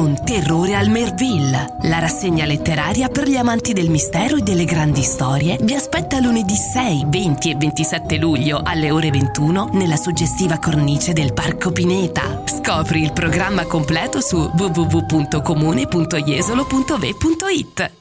con Terrore al Merville, la rassegna letteraria per gli amanti del mistero e delle grandi storie. Vi aspetta lunedì 6, 20 e 27 luglio alle ore 21 nella suggestiva cornice del Parco Pineta. Scopri il programma completo su www.comune.jesolo.ve.it.